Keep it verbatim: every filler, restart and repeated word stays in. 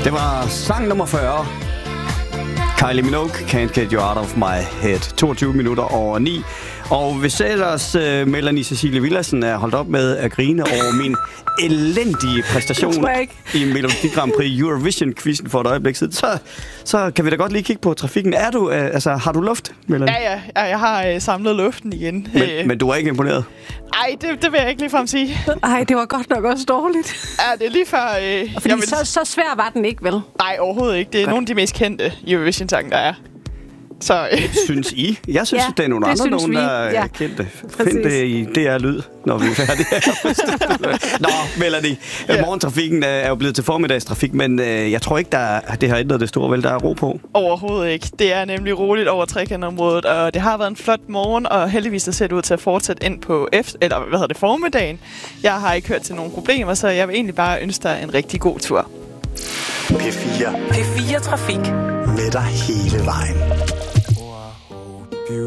Det var sang nummer fyrre. Kylie Minogue, Can't Get You Out of My Head. toogtyve minutter over ni. Og hvis ellers uh, Melanie Cecilie Villadsen er holdt op med at grine over min elendige præstation i Melodi Grand Prix Eurovision-quizzen for et øjeblik siden, så, så kan vi da godt lige kigge på trafikken. Er du, uh, altså, har du luft, Melanie? Ja, ja, ja, jeg har uh, samlet luften igen. Men, øh. men du er ikke imponeret? Nej, det, det vil jeg ikke ligefrem sige. Nej, det var godt nok også dårligt. Ja, det er lige før... Øh, Fordi vil... så, så svær var den ikke, vel? Nej, overhovedet ikke. Det er godt. Nogle af de mest kendte Eurovision-sange, der er. Så, øh. Synes I? Jeg synes, ja, det er nogle andre, nogen, vi. der er ja. kendte. Find det i D R-lyd, når vi er færdige. Nå, Melanie. Ja. Morgentrafikken er jo blevet til formiddagstrafik, men øh, jeg tror ikke, der, det har ændret det store, vel? Der er ro på. Overhovedet ikke. Det er nemlig roligt over trekantområdet, og det har været en flot morgen, og heldigvis der ser det ud til at fortsætte ind på efter, eller hvad hedder det, formiddagen. Jeg har ikke hørt til nogen problemer, så jeg vil egentlig bare ønske dig en rigtig god tur. P fire. P fire Trafik. Med dig hele vejen.